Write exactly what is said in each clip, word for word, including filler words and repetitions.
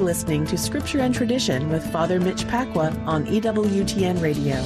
listening to Scripture and Tradition with Father Mitch Pacwa on E W T N Radio.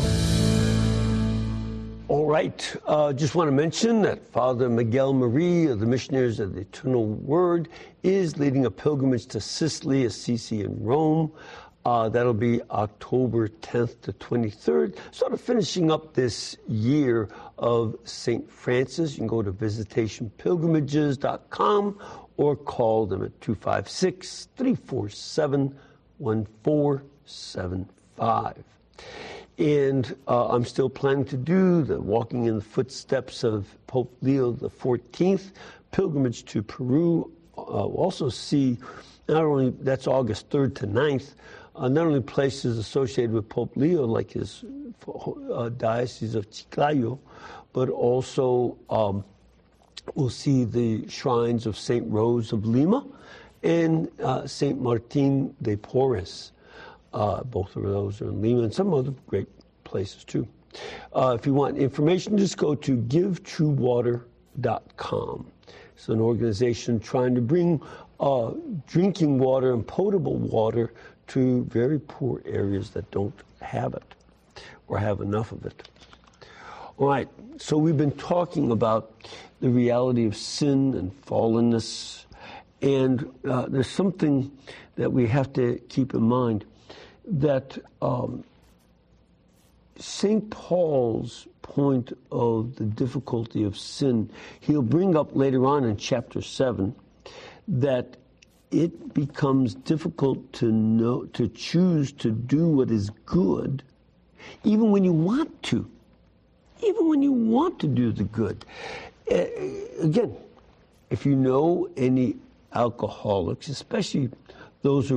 All right. Uh, just want to mention that Father Miguel Marie of the Missionaries of the Eternal Word is leading a pilgrimage to Sicily, Assisi, and Rome. Uh, that'll be October tenth to twenty-third. Sort of finishing up this year of Saint Francis. You can go to visitation pilgrimages dot com or call them at two five six, three four seven, one four seven five. And uh, I'm still planning to do the Walking in the Footsteps of Pope Leo the fourteenth pilgrimage to Peru. Uh, we'll also see not only, that's August third to ninth, uh, not only places associated with Pope Leo, like his uh, Diocese of Chiclayo, but also um, we'll see the shrines of Saint Rose of Lima and uh, Saint Martin de Porres. Uh, both of those are in Lima and some other great places too. Uh, if you want information, just go to give true water dot com. It's an organization trying to bring uh, drinking water and potable water to very poor areas that don't have it or have enough of it. All right, so we've been talking about the reality of sin and fallenness, and uh, there's something that we have to keep in mind, that um, Saint Paul's point of the difficulty of sin, he'll bring up later on in chapter seven, that it becomes difficult to know, to choose to do what is good, even when you want to, even when you want to do the good. Uh, again, if you know any alcoholics, especially those who